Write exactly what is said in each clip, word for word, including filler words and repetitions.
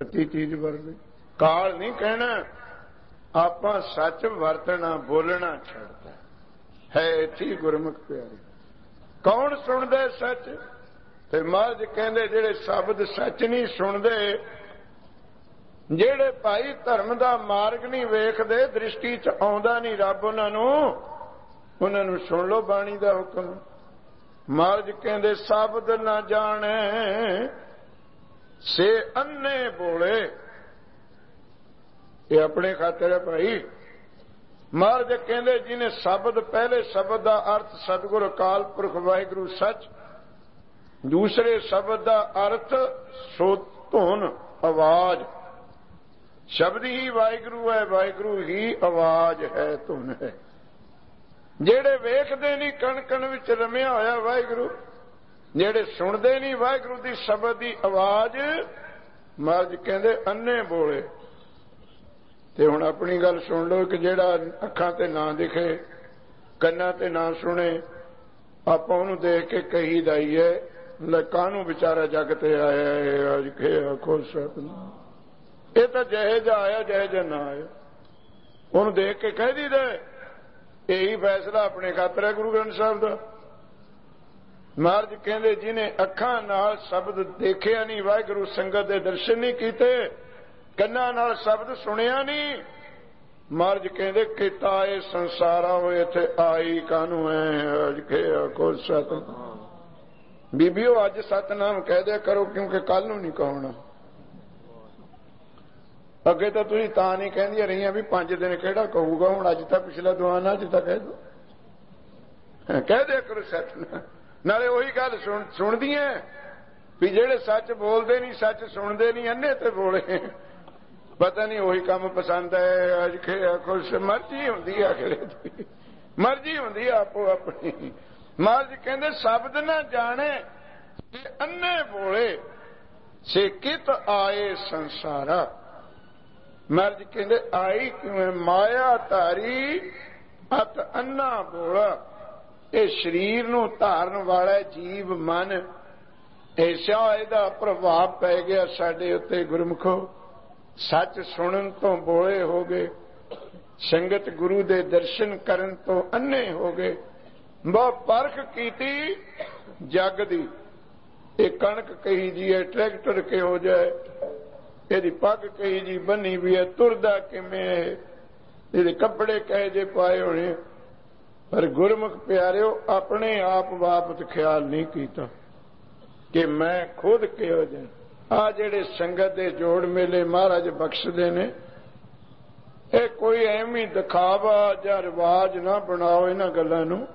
चीज वरते काल नहीं कहना आपां सच वरतना बोलना छड़ता है इत्थे गुरमुख प्यारे। कौन सुनदे सच ते महाराज कहंदे जेड़े शब्द सच नहीं सुनदे जेड़े भाई धर्म दा मार्ग नहीं वेखदे दृष्टि च आउंदा नहीं रब उन्हां नूं उन्हां नूं सुन लो बाणी दा हुक्म। महाराज कहंदे शब्द ना जाने से अन्ने बोले ये अपने खातर है भाई। महाराज कहंदे जिन्हें शब्द पहले शब्द का अर्थ सतगुर अकाल पुरख वाहिगुरु सच दूसरे शब्द का अर्थ सो धुन आवाज शब्द ही वाहिगुरु है वाहिगुरु ही आवाज है धुन है। जेड़े वेखदे नहीं कण कण विच रमिया होया वाहिगुरु जेड़े सुनदे नहीं वाहिगुरु दी शब्द दी आवाज महाराज कहंदे अन्ने बोले। ते हुण अपनी गल सुन लो कि जेड़ा अखां ते ना दिखे कन्नां ते ना सुने आपां उहनूं देख के कही दाई है ले कानूं बेचारा जग ते आया है अज खे आखो सतनाम ये तो जहे जा आया जहे जा ना आया उहनूं देख के कह दी दे यही फैसला अपने खातर है गुरु ग्रंथ साहब का। महाराज कहंदे जिन्हें अखां नाल शब्द देखिया नहीं वाहिगुरु संगत दे दर्शन नहीं कीते कन्नां नाल शब्द सुनिया नहीं महाराज कहंदे किता ए संसारा होए इत्थे आई कानू है अज के आखो सतनाम। बीबियो अज सतनाम कह दिया करो क्योंकि कल नूं नहीं कहना। अगे तो तुसीं तां नहीं कहंदियां रहियां भी पांच दिन किहड़ा कहूगा हुण अज तां पिछला दवाना अज तां कह दो कह दिया करो सतनाम। नाले उही गल सुन सुनदियां भी जेड़े सच बोलदे नहीं सच सुनदे नहीं अन्ने ते बोले पता नहीं उही काम पसंद है अज खे आखो मर्जी हुंदी है आखिर मर्जी हुंदी आपो अपनी। महाराज कहंदे शब्द ना जाने अन्ने बोले से कित आए संसारा। महाराज कहंदे आई किवें माया धारी अत अन्ना बोला ये शरीर नूं धारन वाला जीव मन ऐसा इहदा प्रभाव पै गया साडे उत्ते गुरमुखो सच सुनन तो बोले हो गए संगत गुरु दे दर्शन करन तो अन्ने हो गए। बहुत परख कीती जग दी ये कणक कही जी है ट्रैक्टर के हो जाए यदि पग कही जी बनी भी है तुरदा किवें है यदि कपड़े कहे जे पाए होने पर गुरमुख प्यारिओ अपने आप वापत ख्याल नहीं कीता कि मैं खुद किहो जा आ जेड़े संगत दे जोड़ मेले महाराज बख्शदे ने ये कोई एवं दिखावा या रिवाज ना बनाओ इन्हां गल्लां नूं।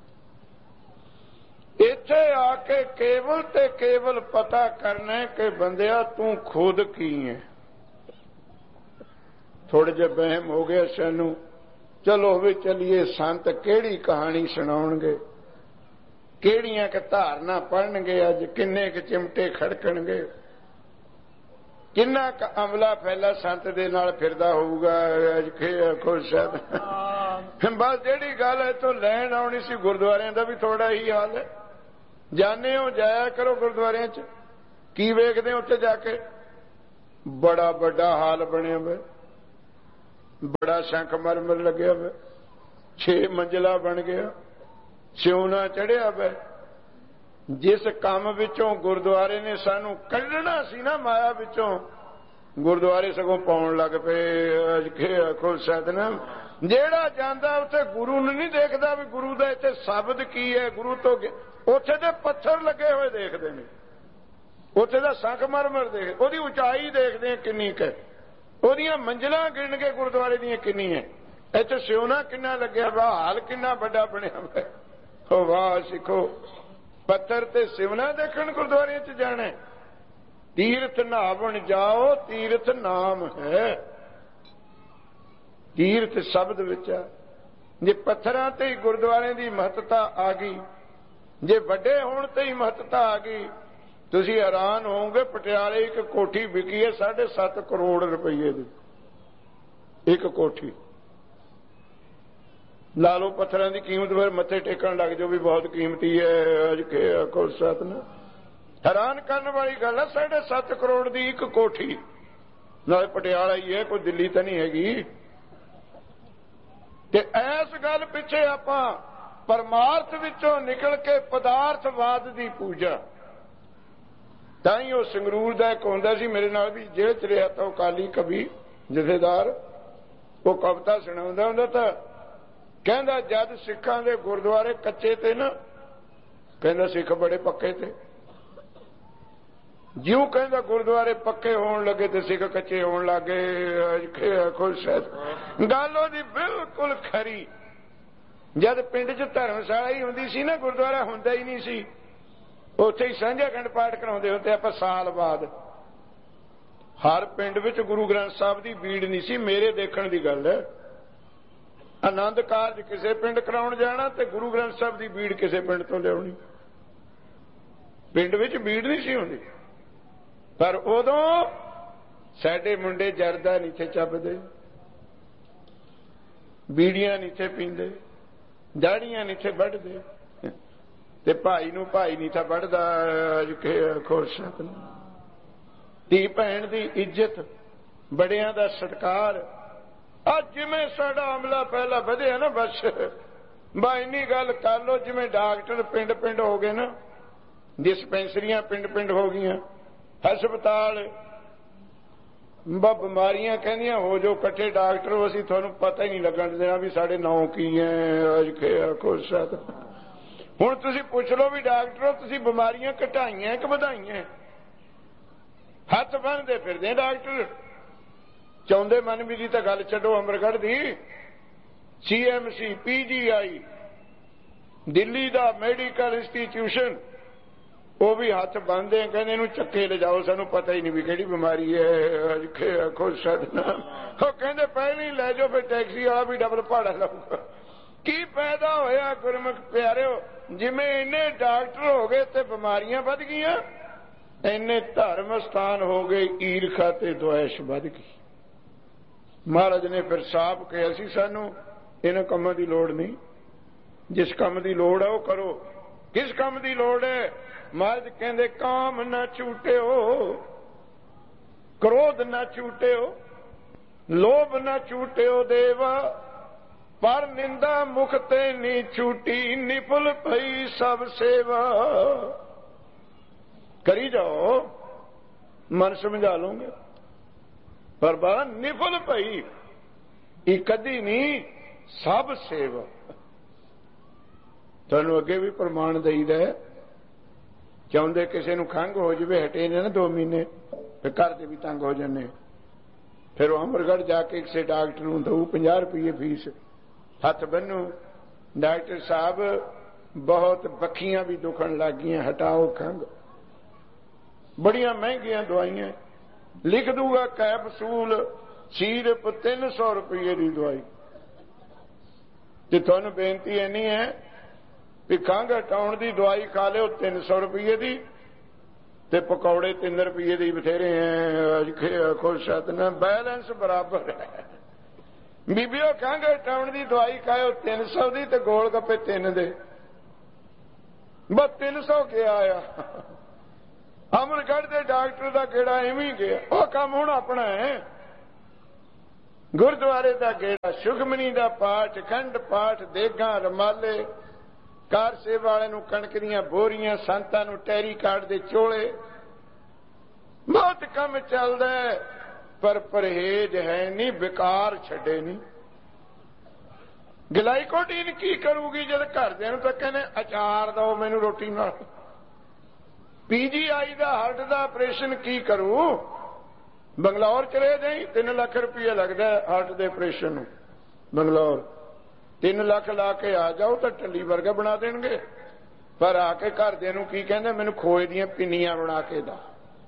इत्थे आके केवल ते केवल पता करना है कि बंदिया तू खुद की है। थोड़े जे बहम हो गया सानू चलो वे चलिए संत केड़ी कहानी सुनाउणगे केड़ियां क धारना पढ़नगे अज किन्ने क चिमटे खड़कणगे किन्ना क अमला फैला संत दे नाल फिरदा होऊगा अज खे आखो शायद बस जेड़ी गल है तो लैण आउणी सी गुरुद्वारियां दा भी थोड़ा ही हाल है। जाने हो जाया करो गुरुद्वारियां च की वेखदे उत्थे जाके बड़ा बड़ा हाल बनिया हुआ बड़ा शंख मरमर लग्या हुआ छे मंजिला बन गया सिउना चढ़िया हुआ। जिस काम विचों गुरुद्वारे ने सानू कढ़ना सी ना माया विचों गुरुद्वारे सगों पाउण लग पे अज खे आखो सतनाम। जेड़ा जांदा उत्थे गुरु नूं नहीं देखदा भी गुरु दा इत्थे शब्द की है गुरु तो उत्थे ते पत्थर लगे हुए देखदे ने उत्थे दा संख मरमर देख ओदी उचाई देखदे किन्नी क ओदियां मंजिलां गिण के गुरुद्वारे दीयां किन्नी है इत्थे सिउना किन्ना लग्या वा हाल किन्ना बड़ा बनिया वा वाह सिखो पत्थर ते सिवना देखण गुरुद्वारे च जाना तीर्थ नहावन जाओ तीर्थ नाम है तीर्थ शब्द विच जे पत्थरां ते ही गुरुद्वारे दी महत्ता आ गई जे वड्डे होण ते ही महत्ता आ गई तुसीं हैरान होवोगे। पटियाले एक कोठी विकी है साढ़े सत्त करोड़ रुपये दी एक कोठी ला लो पत्थरों की कीमत फिर मत्थे टेकन लग जाओ भी बहुत कीमती है अज के आखो सतनाम। हैरान करने वाली गल है साढ़े सत्त करोड़ की एक कोठी नाले पटियाला ही है, कोई दिल्ली तो नहीं हैगी। ते ऐस गल पिछे आपां परमार्थ विचों निकल के पदार्थवाद की पूजा, ताई वो संगरूर का एक होंदा सी मेरे नाल भी जेल च रहा, तो अकाली कवि जथेदार, वो कविता सुणाउंदा हुंदा था, कहंदा जद सिखां दे गुरुद्वारे कच्चे थे ना, कहंदा सिख बड़े पक्के थे, ज्यों कहंदा गुरुद्वारे पक्के होण लगे तो सिख कच्चे होण लगे। खुश गल ओहदी बिल्कुल खरी। जद पिंड च धर्मशाला ही हुंदी सी ना, गुरुद्वारा हुंदा ही नहीं सी, उत्थे ही सांझा खंड पाठ कराउंदे हुंदे आपां साल बाद। हर पिंड विच गुरु ग्रंथ साहिब दी बीड़ नहीं सी। मेरे देखण दी गल है, आनंद कारज किसे पिंड कराउण जाना ते गुरु ग्रंथ साहिब दी बीड़ किसे पिंड तो लियाउणी, पिंड विच बीड़ नहीं सी हुंदी। पर उदों साडे मुंडे जरदा नहीं थे चबदे, बीड़ियां नहीं थे पींदे, दाड़ियां नहीं थे वढ़दे, ते भाई नूं भाई नहीं था वढ़दा। खुरशत धी भैन दी इज्जत, बड़ियां दा सत्कार, अज जिवें साडा अमला पहला वधिया ना, बस बा इन्नी गल कर लो, जिवें डॉक्टर पिंड पिंड हो गए ना, डिस्पेंसरियां पिंड पिंड हो गई, हस्पताल बीमारियां कहदियां हो जो कट्ठे डॉक्टर, असीं तुहानूं पता ही नहीं लगन देना भी साडे नाम की है। खुश हुण तुसीं पुछ लो भी डॉक्टरों तुसीं बीमारियां घटाइयां कि वधाइयां? हथ बन्नदे फिरदे डॉक्टर। चाहुंदे मनवी दी तां गल छड्डो, अमरगढ़ दी C M C P G आई दिल्ली दा मैडिकल इंस्टीट्यूशन, वो भी हाथ बंदे कहने नूं चक्के ले जाओ, सानू पता ही नहीं भी किहड़ी बीमारी है। खुश वो कहंदे पहले ही लै जाओ, फिर टैक्सी वाला भी डबल भाड़ा लाऊगा। की पैदा होया गुरमुख प्यारिओ, जिवें इन्ने डॉक्टर हो गए ते बीमारियां वध गईयां, इन्ने धर्म स्थान हो गए ईरखा ते द्वेष वध गई। महाराज ने फिर साफ कहा सी सानू इन्हां कामां दी लोड़ नहीं, जिस काम दी लोड़ है वो करो। किस काम दी लोड़ है? महाराज कहंदे काम न झूठिओ, क्रोध न झूठिओ, लोभ न झूठिओ देवा, पर निंदा मुख ते नी छूटी, निपुल भई सब सेवा। करी जाओ, मन समझा लोगे, पर बड़ा निपुल भई ई कदी नहीं सब सेवा। तुहानूं अगे भी प्रमाण दईदा है, चाहुंदे किसी नूं खंघ हो जाए, हटे ने ना दो महीने, फिर घर दे भी तंग हो जाने, फिर अमरगढ़ जाके किसी डॉक्टर नूं दऊ पचास रुपये फीस, हथ बन्नू डॉक्टर साहब बहुत बखियां भी दुखन लग गई, हटाओ खंघ, बड़ियां महंगियां दवाइयां लिख दूगा, कैप्सूल सिर्फ तीन सौ रुपये की दवाई। ते तुहानूं बेनती इन्नी है भी खंघ हटाउण दी दवाई खा लिओ तीन सौ रुपये की, ते पकौड़े तीन रुपये की बथेरे हैं। खुश न बैलेंस बराबर है। बीबिओ खंघ हटाउण दी दवाई खाओ तीन सौ की, ते गोल गप्पे तीन दे, बस तीन सौ क्या आया। अमरगढ़ के डॉक्टर का गेड़ा इवें गया, वह काम हुण अपना है। गुरुद्वारे का गेड़ा, सुखमनी का पाठ, खंड पाठ, देगा रमाले, कार सेवा वाले नूं कणक दीआं बोरियां, संतां नूं टैरी कार्ड दे चोले, बहुत काम चलदा है, पर परहेज है नहीं, बेकार छड्डे नहीं। ग्लाइकोडीन की करूगी जद घरदिआं नूं तां कहने अचार दो मैनूं रोटी नाल। पीजीआई का हार्ट का ऑपरेशन की करूं, बंगलौर चले जाई, तीन लाख रुपया लगता है हार्ट के ऑपरेशन। बंगलौर तीन लाख ला के आ जाओ तो टली वर्गा बना देंगे, पर आके घरदिआं नूं की कहंदे मैनूं खोए दीआं पिन्नियां बना के दा।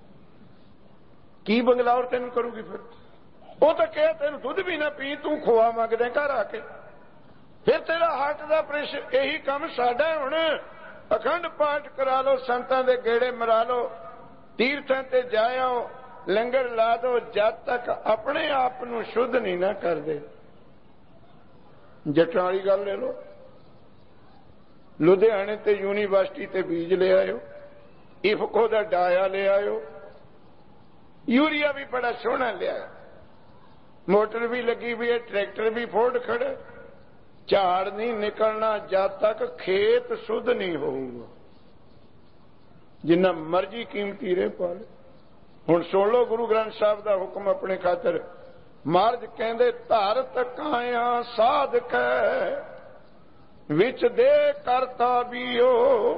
की बंगलौर तेन करूगी? फिर वो तो कह तेन दुध भी ना पी, तू खोआ मंगदे घर आके, फिर तेरा हार्ट का ऑपरेशन। यही काम साडा हुण, अखंड पाठ करा लो, संतां दे गेड़े मरा लो, तीर्थां ते जाओ, लंगर ला दो, जब तक अपने आप नूं शुद्ध नहीं ना करदे। जट्टां वाली गल ले लो, लुधियाने ते यूनीवर्सिटी ते बीज ले आयो, इफको दा डाया ले आयो, यूरिया भी बड़ा सोहना ले आयो, मोटर भी लगी हुई है, ट्रैक्टर भी फोर्ड खड़े, झाड़ नहीं निकलना जब तक खेत शुद्ध नहीं होगा, जिन्ना मर्जी कीमती रह पाले। हुण सुन लो गुरु ग्रंथ साहब का हुक्म अपने खातर। महाराज कहंदे धरत काया साधक विच दे करता बीओ।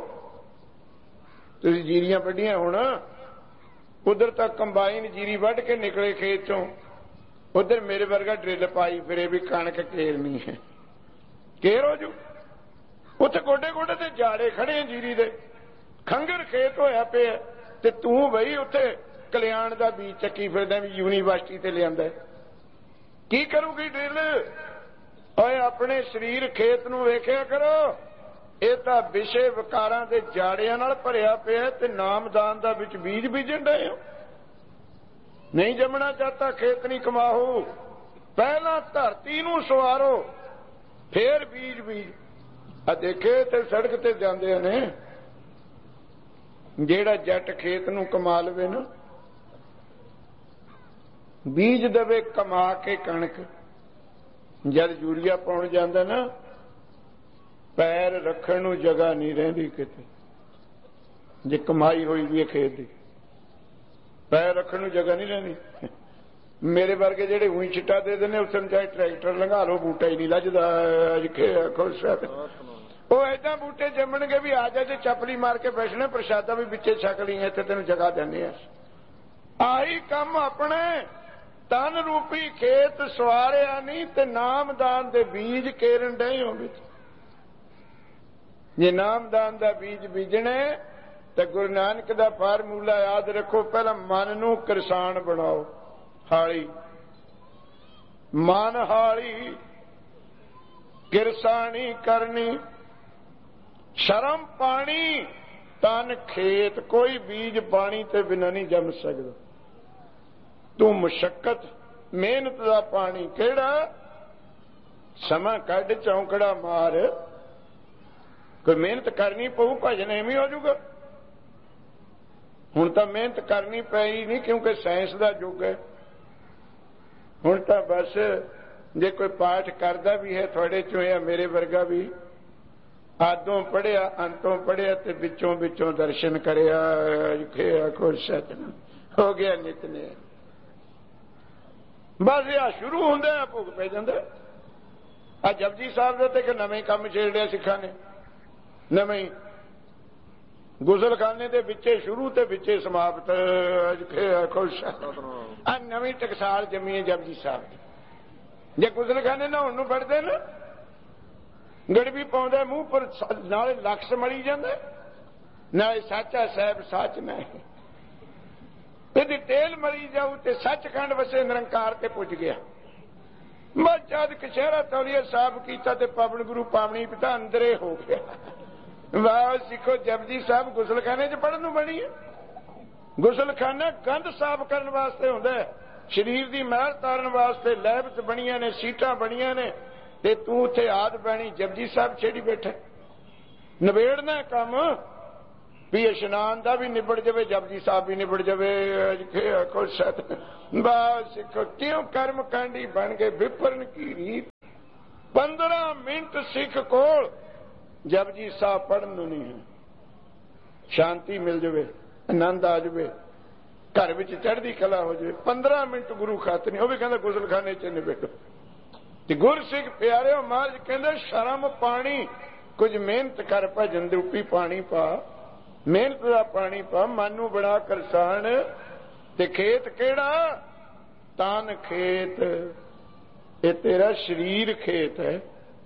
तुसीं जीरियां वड्डियां हुण, उधर तक कंबाइन जीरी वढ़ के निकले खेत चों, उधर मेरे वर्गा ड्रिल पाई फिरे भी कणक केरनी है, केर हो जू। उत्थे गोडे गोडे ते जाड़े खड़े हैं जीरी दे, खंगर खेत होया पिया ते तूं बई उत्थे कल्याण दा बीज चक्की फिरदा भी यूनीवर्सिटी ते लिआंदा। की करूगी ड्रिल? ओए अपने शरीर खेत नूं वेखिया करो, ਇਹ ਤਾਂ ਵਿਸ਼ੇ ਵਿਕਾਰਾਂ ਦੇ ਜਾੜਿਆਂ ਨਾਲ ਭਰਿਆ ਪਿਆ ਤੇ ਨਾਮਦਾਨ ਦਾ ਵਿੱਚ ਬੀਜ ਬੀਜਣ ਡਏ ਹੋ। ਨਹੀਂ ਜੰਮਣਾ ਚਾਹਤਾ ਖੇਤ ਨਹੀਂ ਕਮਾਹੂ, ਪਹਿਲਾਂ ਧਰਤੀ ਨੂੰ ਸਵਾਰੋ ਫੇਰ ਬੀਜ ਬੀਜ। ਆ ਦੇਖੇ ਤੇ ਸੜਕ ਤੇ ਜਾਂਦੇ ਨੇ, ਜਿਹੜਾ ਜੱਟ ਖੇਤ ਨੂੰ ਕਮਾ ਲਵੇ ਨਾ, ਬੀਜ ਦੇਵੇ ਕਮਾ ਕੇ ਕਣਕ, ਜਦ ਯੂਰੀਆ ਪਾਉਣ ਜਾਂਦਾ ਨਾ, पैर रखण नूं जगह नहीं रहिंदी किते। जे कमाई होई भी खेत दी, पैर रखण नूं जगह नहीं रहिंदी। मेरे वर्गे जेड़े उही छिट्टा दे देने, उस चाहे ट्रैक्टर लंघा लो, बूटा ही नहीं लजदा। खुश वो ऐदा बूटे जमणगे भी आ जा, जे चपली मार के बैठने, प्रसादा भी पिछे छक ली, इत्थे तैनूं जगह देने। आही काम अपने तन रूपी खेत सवारिया नहीं ते नामदान दे बीज केरन डे हो। जे नामदान का बीज बीजने तो गुरु नानक का फार्मूला याद रखो, पहला मन नूं किरसान बनाओ, हाली मन हाली किरसानी करनी, शर्म पानी तन खेत, कोई बीज पानी ते बिना नहीं जम सकता। तू मुशक्कत मेहनत का पानी केड़ा, समा कढ चौंकड़ा मार, कोई मेहनत करनी पऊ, भजन एवं हो जाऊगा। हुण तां मेहनत करनी पई नहीं, क्योंकि साइंस का युग है। हुण तां बस जे कोई पाठ करदा भी है थोड़े चों, या मेरे वर्गा भी आदों पढ़िया अंतों पढ़िया ते विचों विचों दर्शन करिया, खुश हो गया नितने। बस यह शुरू होंदे भुग पै जांदा। आ जपजी साहब दे ते नवें काम छेड़िया सिखां ने, नवीं गुसलखाने के विचे शुरू ते विचे समाप्त। खुश आ नवीं टकसाल जमी है जपजी साहब। जे गुसलखाने नहाउण नूं फड़दे ना, गड़बी पाउंदा मूंह पर, नाले लक्स मली जांदा, नाले साचा साहिब सच नहीं, इहदी टेल मरी जाऊ ते सचखंड वसे निरंकार ते पुज गया। बस जद कशहरा तौलिया साहब कीता ते पवन गुरु पावनी पिता अंदरे हो गया। वाह सिखो, जपजी साहब गुसलखाने च पढ़न नूं बनी है। गुसलखाना गंद साफ करने वास्ते हुंदा है, शरीर की मैल तारन वास्ते लैब च बणियां ने, सीटां बणियां ने, ते तू उत्थे आद पैनी जपजी साहब छेड़ी बैठा। नवेड़ना काम भी इशनान का भी निबड़ जाए, जपजी साहब भी निबड़ जाए। खुश बस सिखो, क्यों कर्म कांडी बन गए विपरन की रीत। पंद्रह मिनट सिख कोल जपजी साहब पढ़न नहीं है, शांति मिल जाए, आनंद आ जाए, घर में चढ़ती कला हो जाए। पंद्रह मिनट गुरु खातर नहीं, वह भी कहता गुसलखाने च निबेड़ो। गुर सिख प्यारे महाराज कहते शर्म पानी, कुछ मेहनत कर, भजन रूपी पानी पा, मेहनत का पानी पा, मन नूं बड़ा करसान। ते खेत केड़ा, तन खेत, ये तेरा शरीर खेत है,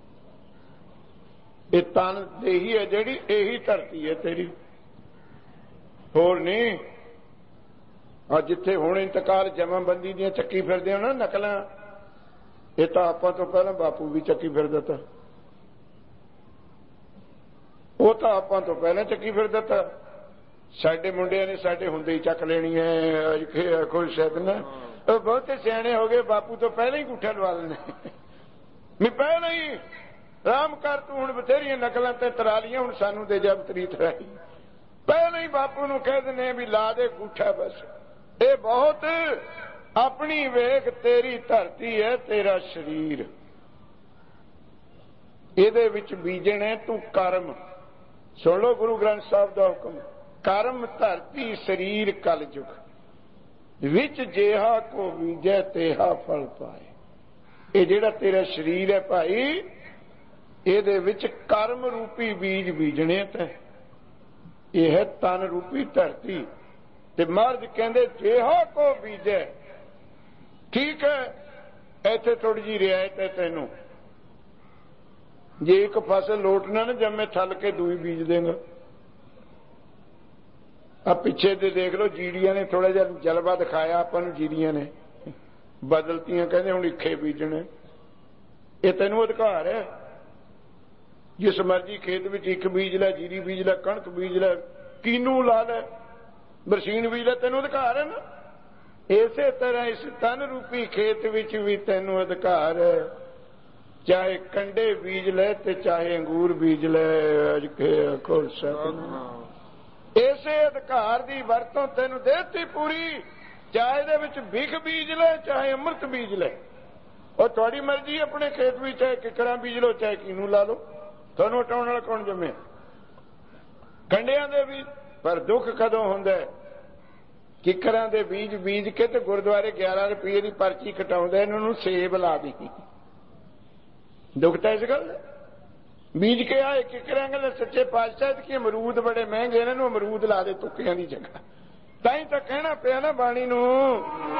ये तन ही है जिहड़ी, यही धरती है तेरी, होर नहीं। और जिथे हुण इंतकाल जमाबंदी दी चक्की फिरदे हो ना नकलां, ये तो आपां तो पहला बापू भी चक्की फिरदा था, वो तो आपां तो पहले चक्की फिरदा था। साडे मुंडियां ने साडे हुंदे ही चक लेनी है। खुश शायद ना बहुते सियाणे हो गए, बापू तो पहले ही गुठा लवा लेने, मैं पहले ही राम कर, तू हुण बथेरियां नकलां ते तरा लियां, हुण सानू दे जा तरीत रही। पहले ही बापू नूं कह दिंदे भी ला दे गुठा, बस ये बहुत ਆਪਣੀ ਵੇਖ ਤੇਰੀ ਧਰਤੀ ਹੈ ਤੇਰਾ ਸਰੀਰ, ਇਹਦੇ ਵਿੱਚ ਬੀਜਣੇ ਤੂੰ ਕਰਮ। ਸੁਣ ਲਓ ਗੁਰੂ ਗ੍ਰੰਥ ਸਾਹਿਬ ਦਾ ਹੁਕਮ, ਕਰਮ ਧਰਤੀ ਸਰੀਰ ਕਲਯੁਗ, ਵਿੱਚ ਜਿਹਾ ਕੋ ਬੀਜੈ ਤੇਹਾ ਫਲ ਪਾਏ। ਇਹ ਜਿਹੜਾ ਤੇਰਾ ਸਰੀਰ ਹੈ ਭਾਈ, ਇਹਦੇ ਵਿੱਚ ਕਰਮ ਰੂਪੀ ਬੀਜ ਬੀਜਣੇ ਤੇ ਇਹ ਹੈ ਤਨ ਰੂਪੀ ਧਰਤੀ। ਤੇ ਮਹਾਰਾਜ ਕਹਿੰਦੇ ਜਿਹਾ ਕੋ ਬੀਜੈ, ਠੀਕ ਹੈ ਇੱਥੇ ਥੋੜੀ ਜਿਹੀ ਰਿਆਇਤ ਹੈ ਤੈਨੂੰ, ਜੇ ਇੱਕ ਫਸਲ ਲੋਟ ਨਾ ਨਾ ਜੰਮੇ ਥੱਲ ਕੇ ਦੂਈ ਬੀਜ ਦੇਗਾ। ਆ ਪਿੱਛੇ ਤੇ ਦੇਖ ਲਓ ਜੀੜੀਆਂ ਨੇ ਥੋੜਾ ਜਿਹਾ ਜਲਵਾ ਦਿਖਾਇਆ ਆਪਾਂ ਨੂੰ, ਜੀੜੀਆਂ ਨੇ ਬਦਲਤੀਆਂ, ਕਹਿੰਦੇ ਹੁਣ ਇੱਖੇ ਬੀਜਣੇ। ਇਹ ਤੈਨੂੰ ਅਧਿਕਾਰ ਹੈ, ਜਿਸ ਮਰਜੀ ਖੇਤ ਵਿੱਚ ਇੱਕ ਬੀਜ ਲੈ, ਜੀਰੀ ਬੀਜ ਲੈ, ਕਣਕ ਬੀਜ ਲੈ, ਕੀਨੂ ਲਾ ਲੈ, ਬਰਸੀਨ ਬੀਜ ਲੈ, ਤੈਨੂੰ ਅਧਿਕਾਰ ਹੈ ਨਾ। ਇਸੇ ਤਰ੍ਹਾਂ ਇਸ ਤਨ ਰੂਪੀ ਖੇਤ ਵਿੱਚ ਵੀ ਤੈਨੂੰ ਅਧਿਕਾਰ ਹੈ, ਚਾਹੇ ਕੰਡੇ ਬੀਜ ਲੈ ਤੇ ਚਾਹੇ ਅੰਗੂਰ ਬੀਜ ਲੈ। ਅਜ ਕੇ ਖੁੱਲ ਸਤਿਨਾਮ, ਇਸੇ ਅਧਿਕਾਰ ਦੀ ਵਰਤੋਂ ਤੈਨੂੰ ਦੇਤੀ ਪੂਰੀ, ਚਾਹੇ ਇਹਦੇ ਵਿੱਚ ਭਿਖ ਬੀਜ ਲੈ ਚਾਹੇ ਅੰਮ੍ਰਿਤ ਬੀਜ ਲੈ, ਉਹ ਤੁਹਾਡੀ ਮਰਜ਼ੀ। ਆਪਣੇ ਖੇਤ ਵਿੱਚ ਚਾਹੇ ਕਿਕਰਾਂ ਬੀਜ ਲਓ ਚਾਹੇ ਕੀਨੂੰ ਲਾ ਲਓ, ਤੁਹਾਨੂੰ ਹਟਾਉਣ ਵਾਲਾ ਕੌਣ ਜੰਮੇ। ਕੰਡਿਆਂ ਦੇ ਬੀਜ, ਪਰ ਦੁੱਖ ਕਦੋਂ ਹੁੰਦਾ, ਕਿਕਰਾਂ ਦੇ ਬੀਜ ਬੀਜ ਕੇ ਤੇ ਗੁਰਦੁਆਰੇ ਗਿਆਰਾਂ ਰੁਪਏ ਦੀ ਪਰਚੀ ਕਟਾਉਂਦੇ, ਇਹਨਾਂ ਨੂੰ ਸੇਬ ਲਾ ਦੀ। ਦੁੱਖ ਤਾਂ ਇਸ ਗੱਲ ਦਾ, ਬੀਜ ਕੇ ਆਏ ਕਿਕਰਾਂ ਗੱਲ ਸੱਚੇ ਪਾਤਸ਼ਾਹ ਕੀ ਅਮਰੂਦ ਬੜੇ ਮਹਿੰਗੇ, ਇਹਨਾਂ ਨੂੰ ਅਮਰੂਦ ਲਾ ਦੇ ਤੁੱਕਿਆਂ ਦੀ ਜਗ੍ਹਾ। ਤਾਂ ਹੀ ਤਾਂ ਕਹਿਣਾ ਪਿਆ ਨਾ ਬਾਣੀ ਨੂੰ,